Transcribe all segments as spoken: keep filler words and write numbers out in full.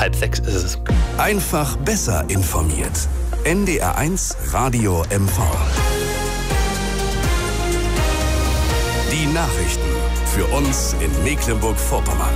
Halb sechs ist es. Einfach besser informiert. N D R eins Radio M V. Die Nachrichten für uns in Mecklenburg-Vorpommern.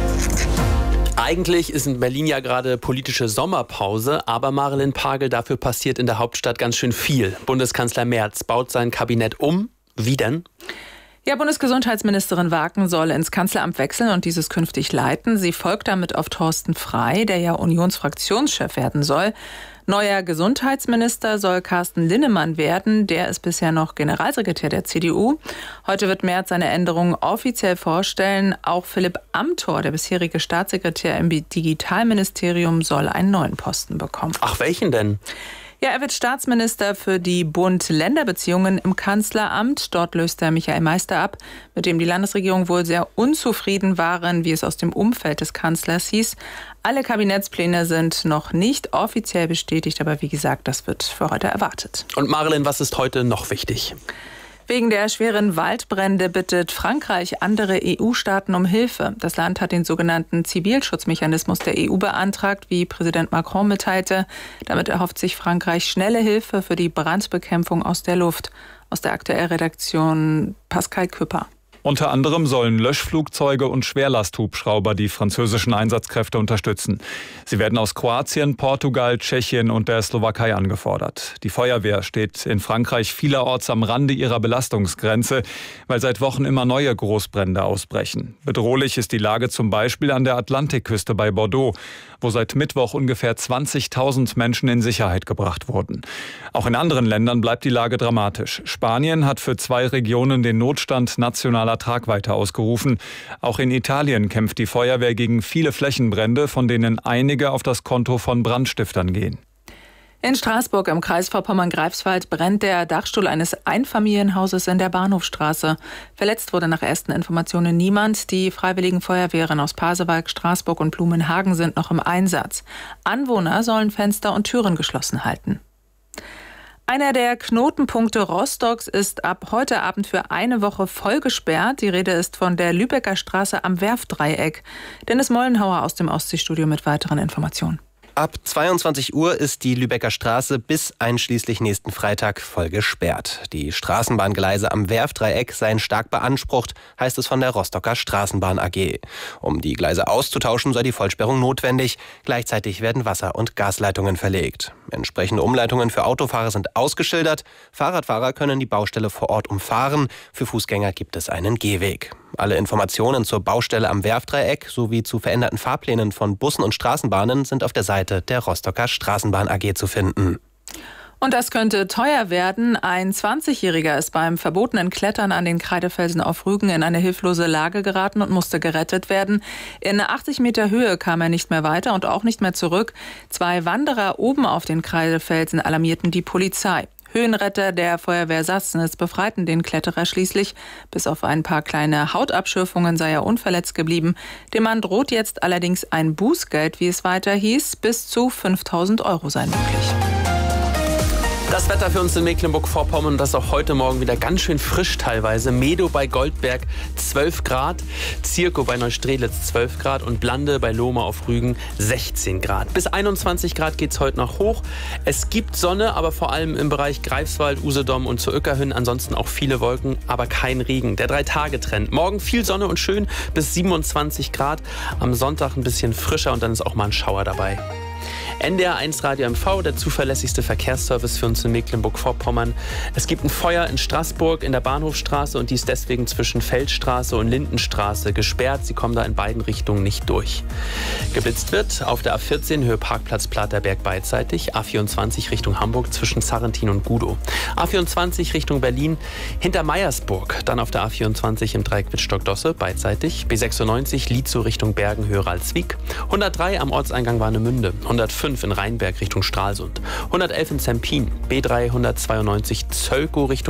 Eigentlich ist in Berlin ja gerade politische Sommerpause, aber Marilyn Pagel, dafür passiert in der Hauptstadt ganz schön viel. Bundeskanzler Merz baut sein Kabinett um. Wie denn? Ja, Bundesgesundheitsministerin Waken soll ins Kanzleramt wechseln und dieses künftig leiten. Sie folgt damit auf Thorsten Frey, der ja Unionsfraktionschef werden soll. Neuer Gesundheitsminister soll Carsten Linnemann werden. Der ist bisher noch Generalsekretär der C D U. Heute wird Merz seine Änderungen offiziell vorstellen. Auch Philipp Amthor, der bisherige Staatssekretär im Digitalministerium, soll einen neuen Posten bekommen. Ach, welchen denn? Ja, er wird Staatsminister für die Bund-Länder-Beziehungen im Kanzleramt. Dort löst er Michael Meister ab, mit dem die Landesregierung wohl sehr unzufrieden waren, wie es aus dem Umfeld des Kanzlers hieß. Alle Kabinettspläne sind noch nicht offiziell bestätigt, aber wie gesagt, das wird für heute erwartet. Und Marilyn, was ist heute noch wichtig? Wegen der schweren Waldbrände bittet Frankreich andere E U-Staaten um Hilfe. Das Land hat den sogenannten Zivilschutzmechanismus der E U beantragt, wie Präsident Macron mitteilte. Damit erhofft sich Frankreich schnelle Hilfe für die Brandbekämpfung aus der Luft. Aus der Aktuellredaktion Pascal Küpper. Unter anderem sollen Löschflugzeuge und Schwerlasthubschrauber die französischen Einsatzkräfte unterstützen. Sie werden aus Kroatien, Portugal, Tschechien und der Slowakei angefordert. Die Feuerwehr steht in Frankreich vielerorts am Rande ihrer Belastungsgrenze, weil seit Wochen immer neue Großbrände ausbrechen. Bedrohlich ist die Lage zum Beispiel an der Atlantikküste bei Bordeaux, wo seit Mittwoch ungefähr zwanzigtausend Menschen in Sicherheit gebracht wurden. Auch in anderen Ländern bleibt die Lage dramatisch. Spanien hat für zwei Regionen den Notstand nationaler Tragweite ausgerufen. Auch in Italien kämpft die Feuerwehr gegen viele Flächenbrände, von denen einige auf das Konto von Brandstiftern gehen. In Straßburg im Kreis Vorpommern-Greifswald brennt der Dachstuhl eines Einfamilienhauses in der Bahnhofstraße. Verletzt wurde nach ersten Informationen niemand. Die freiwilligen Feuerwehren aus Pasewalk, Straßburg und Blumenhagen sind noch im Einsatz. Anwohner sollen Fenster und Türen geschlossen halten. Einer der Knotenpunkte Rostocks ist ab heute Abend für eine Woche voll gesperrt. Die Rede ist von der Lübecker Straße am Werftdreieck. Dennis Mollenhauer aus dem Ostseestudio mit weiteren Informationen. Ab zweiundzwanzig Uhr ist die Lübecker Straße bis einschließlich nächsten Freitag voll gesperrt. Die Straßenbahngleise am Werftdreieck seien stark beansprucht, heißt es von der Rostocker Straßenbahn A G. Um die Gleise auszutauschen, sei die Vollsperrung notwendig. Gleichzeitig werden Wasser- und Gasleitungen verlegt. Entsprechende Umleitungen für Autofahrer sind ausgeschildert. Fahrradfahrer können die Baustelle vor Ort umfahren. Für Fußgänger gibt es einen Gehweg. Alle Informationen zur Baustelle am Werftdreieck sowie zu veränderten Fahrplänen von Bussen und Straßenbahnen sind auf der Seite der Rostocker Straßenbahn A G zu finden. Und das könnte teuer werden. Ein zwanzigjähriger ist beim verbotenen Klettern an den Kreidefelsen auf Rügen in eine hilflose Lage geraten und musste gerettet werden. In achtzig Meter Höhe kam er nicht mehr weiter und auch nicht mehr zurück. Zwei Wanderer oben auf den Kreidefelsen alarmierten die Polizei. Höhenretter der Feuerwehr Sassnitz befreiten den Kletterer schließlich. Bis auf ein paar kleine Hautabschürfungen sei er unverletzt geblieben. Dem Mann droht jetzt allerdings ein Bußgeld, wie es weiter hieß. Bis zu fünftausend Euro sei möglich. Das Wetter für uns in Mecklenburg-Vorpommern, das ist auch heute Morgen wieder ganz schön frisch teilweise. Medow bei Goldberg zwölf Grad, Zirkow bei Neustrelitz zwölf Grad und Blande bei Lohme auf Rügen sechzehn Grad. Bis einundzwanzig Grad geht es heute noch hoch. Es gibt Sonne, aber vor allem im Bereich Greifswald, Usedom und zur Uecker hin. Ansonsten auch viele Wolken, aber kein Regen. Der Drei-Tage-Trend. Morgen viel Sonne und schön bis siebenundzwanzig Grad. Am Sonntag ein bisschen frischer und dann ist auch mal ein Schauer dabei. N D R eins Radio M V, der zuverlässigste Verkehrsservice für uns in Mecklenburg-Vorpommern. Es gibt ein Feuer in Straßburg in der Bahnhofstraße und die ist deswegen zwischen Feldstraße und Lindenstraße gesperrt. Sie kommen da in beiden Richtungen nicht durch. Geblitzt wird auf der A vierzehn Höhe Parkplatz Platerberg beidseitig, A vierundzwanzig Richtung Hamburg zwischen Zarrentin und Gudow. A vierundzwanzig Richtung Berlin hinter Meiersburg, dann auf der A vierundzwanzig im Dreieck Wittstock-Dosse beidseitig, B sechsundneunzig Lietzow Richtung Bergen Höhe Ralswiek, hundertdrei am Ortseingang Warnemünde, hundertfünf in Rheinberg Richtung Stralsund, hundertelf in Zempin, B dreihundertzweiundneunzig Zölkow Richtung